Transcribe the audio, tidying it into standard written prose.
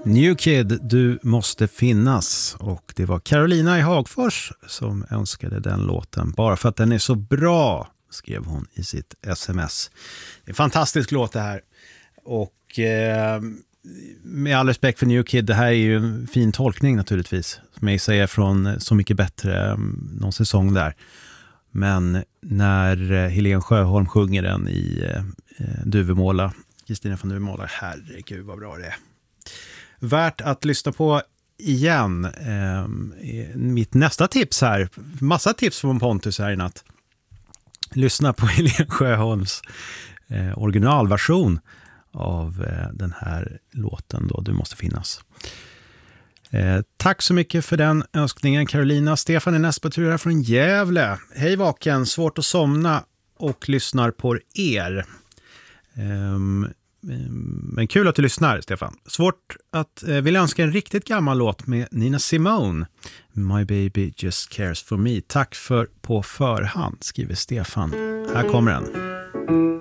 New Kid, du måste finnas. Och det var Carolina i Hagfors som önskade den låten. Bara för att den är så bra, skrev hon i sitt sms. Det är en fantastisk låt det här. Och med all respekt för New Kid, det här är ju en fin tolkning naturligtvis. Som jag säger från Så mycket bättre, någon säsong där. Men när Helene Sjöholm sjunger den i Duvemåla, Kristina från Duvemåla, herregud vad bra det är. Värt att lyssna på igen. Mitt nästa tips här, massa tips från Pontus här i natt. Lyssna på Helene Sjöholms originalversion av den här låten då, Du måste finnas. Tack så mycket för den önskningen, Carolina. Stefan är näst på tur här från Gävle. Hej vaken, svårt att somna och lyssnar på er. Men kul att du lyssnar, Stefan. Svårt att vill önska en riktigt gammal låt med Nina Simone. My baby just cares for me. Tack för på förhand, skriver Stefan. Här kommer den.